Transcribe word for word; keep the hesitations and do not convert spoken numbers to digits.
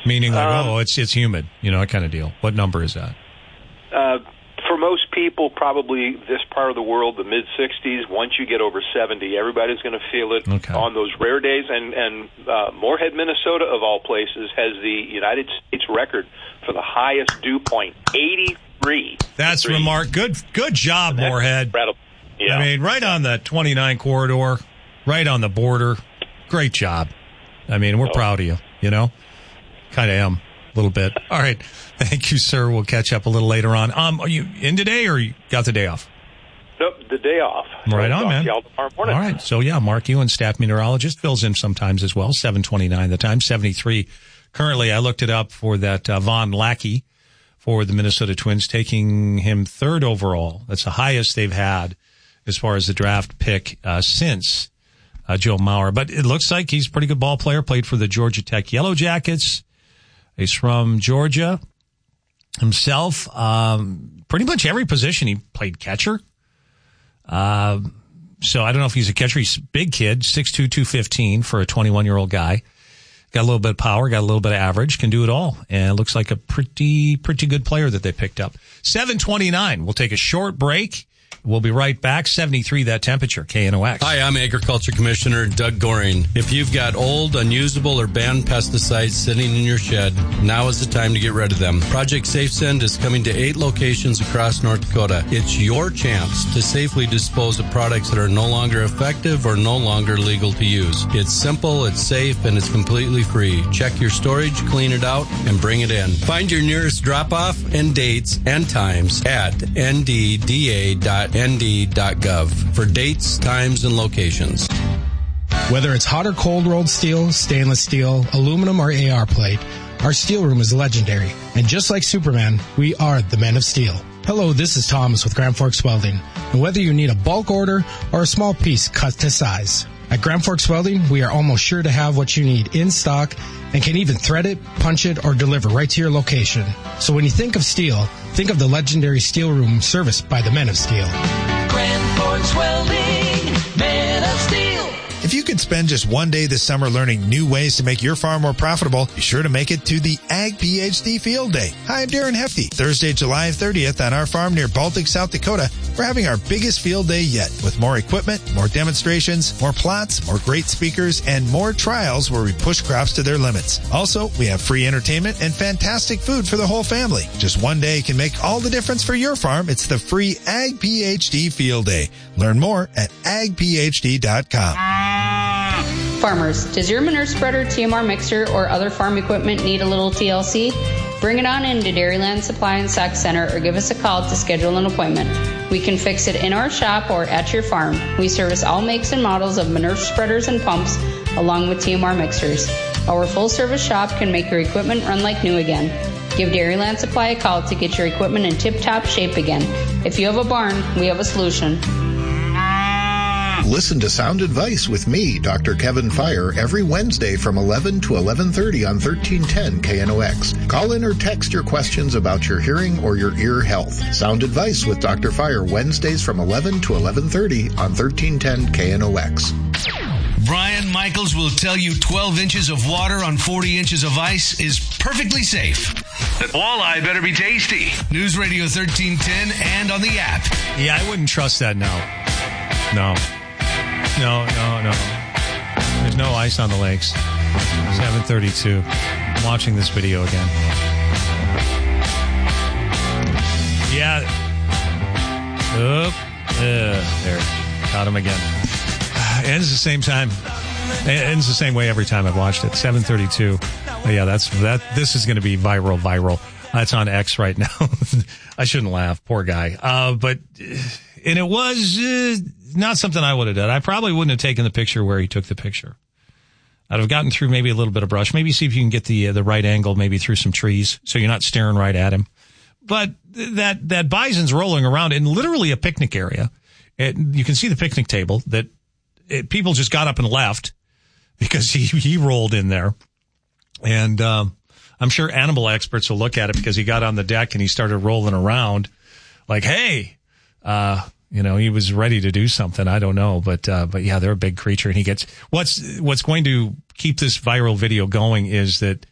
Meaning like, Um, oh, it's it's humid, you know, that kind of deal. What number is that? Uh, for most people, probably this part of the world, the mid sixties. Once you get over seventy, everybody's going to feel it Okay. on those rare days. And, and uh, Moorhead, Minnesota, of all places, has the United States record for the highest dew point, eighty-three. That's degrees. remark. Good, good job, That's Moorhead. incredible. Yeah. I mean, right on the twenty-nine corridor, right on the border. Great job. I mean, we're Oh. proud of you, you know? Kind of am, a little bit. All right. Thank you, sir. We'll catch up a little later on. Um, are you in today or you got the day off? Nope, the day off. Right So on, I'll man. see y'all tomorrow morning. All right. So, yeah, Mark Ewan, staff meteorologist, fills in sometimes as well. seven twenty-nine the time, seventy-three. Currently, I looked it up for that uh, Von Lackey for the Minnesota Twins, taking him third overall. That's the highest they've had as far as the draft pick uh, since uh, Joe Mauer. But it looks like he's a pretty good ball player, played for the Georgia Tech Yellow Jackets. He's from Georgia himself. Um, pretty much every position he played catcher. Uh, so I don't know if he's a catcher. He's a big kid, six two, two fifteen for a twenty-one-year-old guy. Got a little bit of power, got a little bit of average, can do it all. And it looks like a pretty, pretty good player that they picked up. seven twenty-nine. We'll take a short break. We'll be right back. seventy-three, that temperature, K N O X. Hi, I'm Agriculture Commissioner Doug Goring. If you've got old, unusable, or banned pesticides sitting in your shed, now is the time to get rid of them. Project SafeSend is coming to eight locations across North Dakota. It's your chance to safely dispose of products that are no longer effective or no longer legal to use. It's simple, it's safe, and it's completely free. Check your storage, clean it out, and bring it in. Find your nearest drop-off and dates and times at N D D A dot N D dot gov for dates, times, and locations. Whether it's hot or cold rolled steel, stainless steel, aluminum, or A R plate, our steel room is legendary. And just like Superman, we are the Men of Steel. Hello, this is Thomas with Grand Forks Welding. And whether you need a bulk order or a small piece cut to size, at Grand Forks Welding, we are almost sure to have what you need in stock and can even thread it, punch it, or deliver right to your location. So when you think of steel, think of the legendary steel room serviced by the Men of Steel. Grand Forks Welding, Men of Steel. If you could spend just one day this summer learning new ways to make your farm more profitable, be sure to make it to the Ag PhD Field Day. Hi, I'm Darren Hefty. Thursday, July thirtieth on our farm near Baltic, South Dakota, we're having our biggest field day yet with more equipment, more demonstrations, more plots, more great speakers, and more trials where we push crops to their limits. Also, we have free entertainment and fantastic food for the whole family. Just one day can make all the difference for your farm. It's the free Ag PhD Field Day. Learn more at ag p h d dot com. Farmers, does your manure spreader, T M R mixer, or other farm equipment need a little T L C? Bring it on in to Dairyland Supply and Sack Center or give us a call to schedule an appointment. We can fix it in our shop or at your farm. We service all makes and models of manure spreaders and pumps along with T M R mixers. Our full-service shop can make your equipment run like new again. Give Dairyland Supply a call to get your equipment in tip-top shape again. If you have a barn, we have a solution. Listen to Sound Advice with me, Doctor Kevin Fire, every Wednesday from eleven to eleven thirty on thirteen ten K N O X. Call in or text your questions about your hearing or your ear health. Sound Advice with Doctor Fire, Wednesdays from eleven to eleven thirty on thirteen ten K N O X. Brian Michaels will tell you twelve inches of water on forty inches of ice is perfectly safe. That walleye better be tasty. News Radio thirteen ten and on the app. Yeah, I wouldn't trust that now. No. No, no, no. There's no ice on the lakes. seven thirty-two. I'm watching this video again. Yeah. Oop. Uh, there. Got him again. Ends the same time. Ends the same way every time I've watched it. seven thirty-two. But yeah, that's that. This is going to be viral, viral. That's on X right now. I shouldn't laugh. Poor guy. Uh, but, and it was uh, not something I would have done. I probably wouldn't have taken the picture where he took the picture. I'd have gotten through maybe a little bit of brush. Maybe see if you can get the uh, the right angle, maybe through some trees, so you're not staring right at him. But that that bison's rolling around in literally a picnic area. It, you can see the picnic table that it, people just got up and left because he he rolled in there. And um, I'm sure animal experts will look at it because he got on the deck and he started rolling around like, hey, uh, you know, he was ready to do something. I don't know. But, uh, but yeah, they're a big creature. And he gets, what's, what's going to keep this viral video going is that